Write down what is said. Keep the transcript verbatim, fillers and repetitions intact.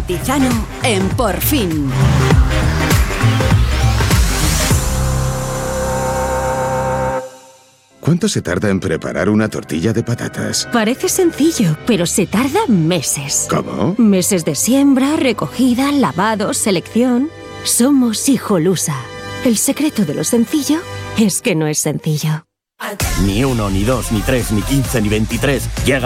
Antizano en Por Fin. ¿Cuánto se tarda en preparar una tortilla de patatas? Parece sencillo, pero se tarda meses. ¿Cómo? Meses de siembra, recogida, lavado, selección. Somos Hijolusa. El secreto de lo sencillo es que no es sencillo. Ni uno, ni dos, ni tres, ni quince, ni veintitrés. Llega